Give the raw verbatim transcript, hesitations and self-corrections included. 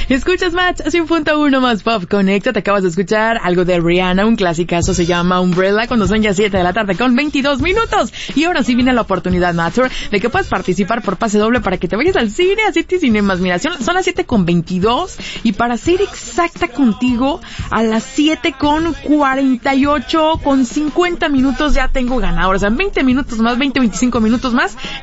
Escuchas Match cien punto uno más Pop Conecta. Te acabas de escuchar algo de Rihanna, un clasicazo, se llama Umbrella, cuando son ya siete de la tarde con veintidós minutos. Y ahora sí viene la oportunidad, Matter, de que puedas participar por pase doble para que te vayas al cine, a City Cinemas. Mira, son, son las siete con veintidós y para ser exacta contigo, a las siete con cuarenta y ocho, con cincuenta minutos ya tengo ganador. O sea, veinte minutos más, veinte, veinticinco minutos más.